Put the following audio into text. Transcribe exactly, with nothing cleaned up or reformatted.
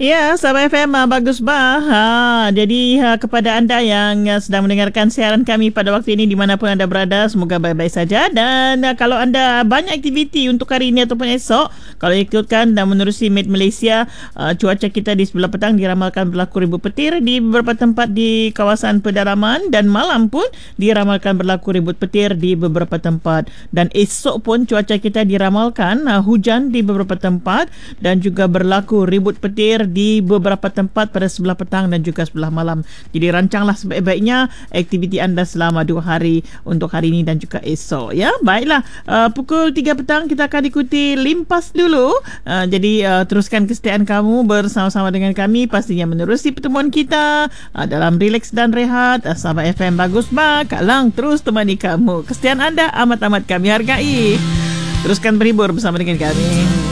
Ya, sahabat F M, ah, bagus bah. Ha, jadi ha, kepada anda yang uh, sedang mendengarkan siaran kami pada waktu ini dimanapun anda berada, semoga baik-baik saja. Dan uh, kalau anda banyak aktiviti untuk hari ini ataupun esok, kalau ikutkan dan menerusi Met Malaysia, uh, cuaca kita di sebelah petang diramalkan berlaku ribut petir di beberapa tempat di kawasan pedalaman, dan malam pun diramalkan berlaku ribut petir di beberapa tempat. Dan esok pun cuaca kita diramalkan uh, hujan di beberapa tempat dan juga berlaku ribut petir di beberapa tempat pada sebelah petang dan juga sebelah malam. Jadi rancanglah sebaik-baiknya aktiviti anda selama dua hari untuk hari ini dan juga esok. Ya, baiklah. Uh, pukul tiga petang kita akan ikuti Limpas dulu. Uh, jadi uh, teruskan kesetiaan kamu bersama-sama dengan kami, pastinya menerusi pertemuan kita uh, dalam Relax dan Rehat. Uh, sahabat F M bagus bah, Kak Lang terus temani kamu. Kesetiaan anda amat-amat kami hargai. Teruskan berhibur bersama dengan kami.